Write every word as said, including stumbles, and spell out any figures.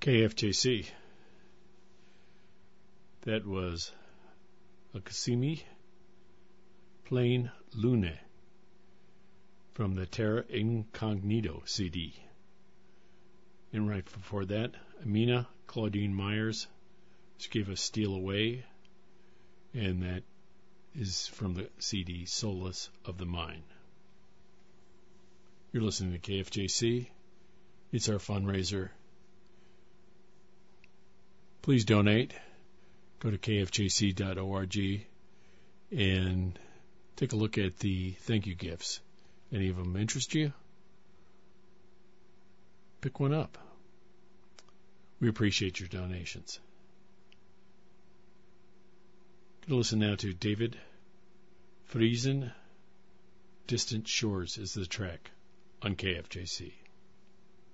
K F J C. That was Akasimi Plain Lune from the Terra Incognito C D. And right before that, Amina Claudine Myers, she gave us Steal Away, and that is from the C D Solace of the Mind. You're listening to K F J C. It's our fundraiser. Please donate. Go to K F J C dot org and take a look at the thank you gifts. Any of them interest you? Pick one up. We appreciate your donations. Going to listen now to David Friesen. Distant Shores is the track on K F J C.